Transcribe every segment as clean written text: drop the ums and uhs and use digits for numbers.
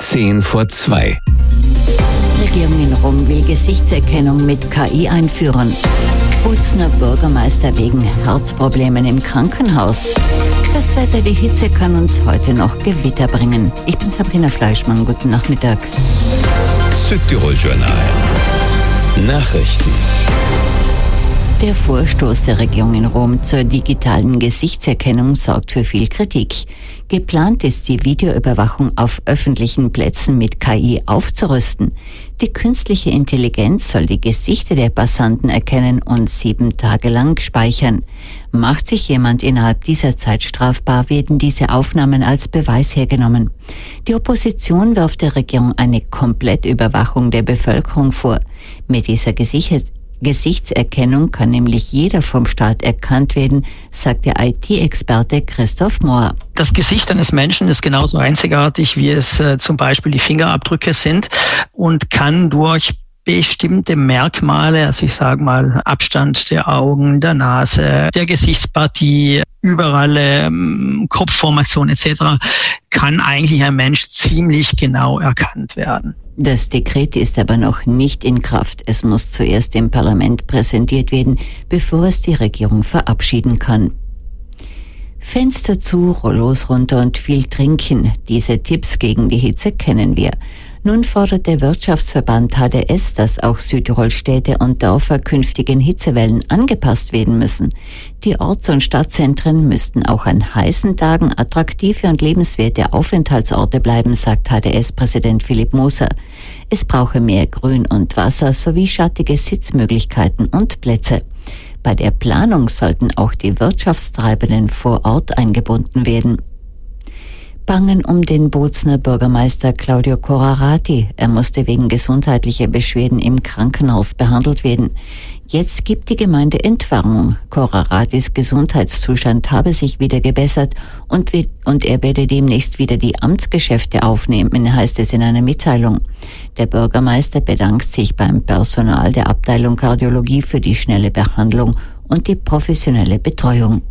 2:10. Regierung in Rom will Gesichtserkennung mit KI einführen. Bozener Bürgermeister wegen Herzproblemen im Krankenhaus. Das Wetter, die Hitze kann uns heute noch Gewitter bringen. Ich bin Sabrina Fleischmann, guten Nachmittag. Südtirol Journal. Nachrichten. Der Vorstoß der Regierung in Rom zur digitalen Gesichtserkennung sorgt für viel Kritik. Geplant ist, die Videoüberwachung auf öffentlichen Plätzen mit KI aufzurüsten. Die künstliche Intelligenz soll die Gesichter der Passanten erkennen und 7 Tage lang speichern. Macht sich jemand innerhalb dieser Zeit strafbar, werden diese Aufnahmen als Beweis hergenommen. Die Opposition wirft der Regierung eine Komplettüberwachung der Bevölkerung vor. Mit dieser Gesichtserkennung kann nämlich jeder vom Staat erkannt werden, sagt der IT-Experte Christoph Mohr. Das Gesicht eines Menschen ist genauso einzigartig, wie es zum Beispiel die Fingerabdrücke sind und kann durch bestimmte Merkmale, also ich sage mal Abstand der Augen, der Nase, der Gesichtspartie, überall Kopfformation etc., kann eigentlich ein Mensch ziemlich genau erkannt werden. Das Dekret ist aber noch nicht in Kraft. Es muss zuerst im Parlament präsentiert werden, bevor es die Regierung verabschieden kann. Fenster zu, Rollos runter und viel trinken. Diese Tipps gegen die Hitze kennen wir. Nun fordert der Wirtschaftsverband HDS, dass auch Südtirol-Städte und Dörfer künftigen Hitzewellen angepasst werden müssen. Die Orts- und Stadtzentren müssten auch an heißen Tagen attraktive und lebenswerte Aufenthaltsorte bleiben, sagt HDS-Präsident Philipp Moser. Es brauche mehr Grün und Wasser sowie schattige Sitzmöglichkeiten und Plätze. Bei der Planung sollten auch die Wirtschaftstreibenden vor Ort eingebunden werden. Bangen um den Bozener Bürgermeister Claudio Corrarati. Er musste wegen gesundheitlicher Beschwerden im Krankenhaus behandelt werden. Jetzt gibt die Gemeinde Entwarnung. Corraratis Gesundheitszustand habe sich wieder gebessert und er werde demnächst wieder die Amtsgeschäfte aufnehmen, heißt es in einer Mitteilung. Der Bürgermeister bedankt sich beim Personal der Abteilung Kardiologie für die schnelle Behandlung und die professionelle Betreuung.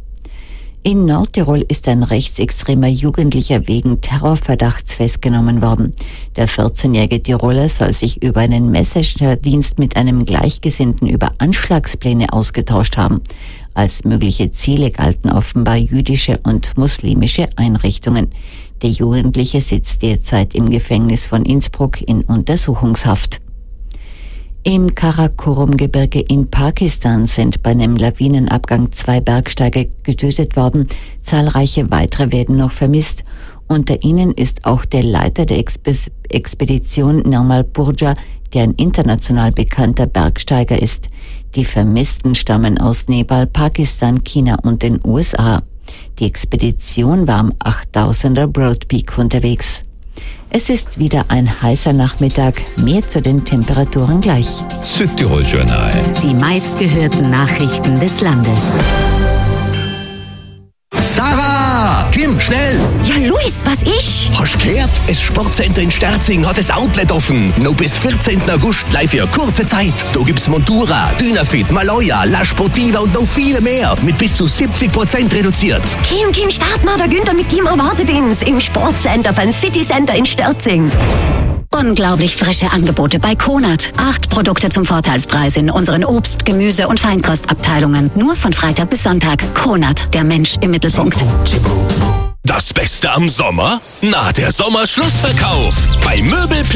In Nordtirol ist ein rechtsextremer Jugendlicher wegen Terrorverdachts festgenommen worden. Der 14-jährige Tiroler soll sich über einen Messenger-Dienst mit einem Gleichgesinnten über Anschlagspläne ausgetauscht haben. Als mögliche Ziele galten offenbar jüdische und muslimische Einrichtungen. Der Jugendliche sitzt derzeit im Gefängnis von Innsbruck in Untersuchungshaft. Im Karakorum-Gebirge in Pakistan sind bei einem Lawinenabgang 2 Bergsteiger getötet worden. Zahlreiche weitere werden noch vermisst. Unter ihnen ist auch der Leiter der Expedition Nirmal Purja, der ein international bekannter Bergsteiger ist. Die Vermissten stammen aus Nepal, Pakistan, China und den USA. Die Expedition war am 8000er Broad Peak unterwegs. Es ist wieder ein heißer Nachmittag. Mehr zu den Temperaturen gleich. Südtirol Journal. Die meistgehörten Nachrichten des Landes. Sarah! Kim, schnell! Ja, Luis, was ist? Hast du gehört? Das Sportcenter in Sterzing hat das Outlet offen. Noch bis 14. August gleich für kurze Zeit. Da gibt's Montura, Dynafit, Maloja, La Sportiva und noch viele mehr. Mit bis zu 70% reduziert. Kim, start mal, der Günther mit ihm erwartet uns im Sportcenter beim City Center in Sterzing. Unglaublich frische Angebote bei Konad. 8 Produkte zum Vorteilspreis in unseren Obst-, Gemüse- und Feinkostabteilungen. Nur von Freitag bis Sonntag. Konad, der Mensch im Mittelpunkt. Das Beste am Sommer? Na, der Sommerschlussverkauf. Bei Möbel